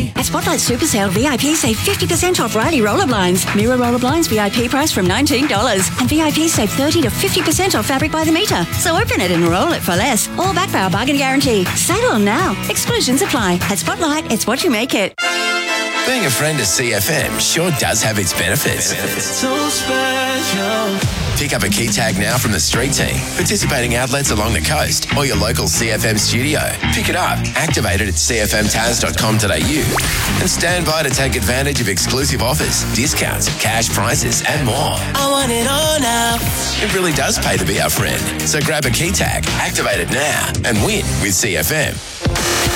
guarantee. At Spotlight Super Sale, VIP save 50% off Riley roller blinds. Mirror roller blinds VIP price from $19. And VIP save 30 to 50% off fabric by the metre. So open it and roll it for less. All backed by our bargain guarantee. Sale on now. Exclusions apply. At Spotlight, it's what you make it. Being a friend of CFM sure does have its benefits. So special. Pick up a key tag now from the street team, participating outlets along the coast, or your local CFM studio. Pick it up, activate it at cfmtaz.com.au, and stand by to take advantage of exclusive offers, discounts, cash prizes, and more. I want it all now. It really does pay to be our friend. So grab a key tag, activate it now, and win with CFM.